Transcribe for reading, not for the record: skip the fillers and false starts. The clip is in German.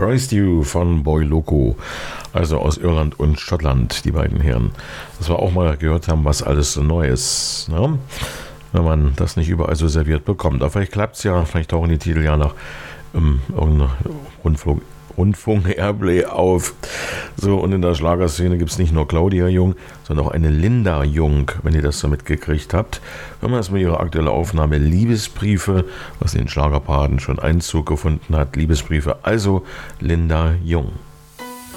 Surprised You von Boy Loco, also aus Irland und Schottland, die beiden Herren. Dass wir auch mal gehört haben, was alles so neu ist, ne? Wenn man das nicht überall so serviert bekommt. Aber vielleicht klappt es ja, vielleicht tauchen die Titel ja nach irgendeiner Rundfunk-Airplay auf. So, und in der Schlagerszene gibt es nicht nur Claudia Jung, sondern auch eine Linda Jung, wenn ihr das so mitgekriegt habt. Hören wir erstmal ihre aktuelle Aufnahme Liebesbriefe, was in den Schlagerparaden schon Einzug gefunden hat. Liebesbriefe, also Linda Jung.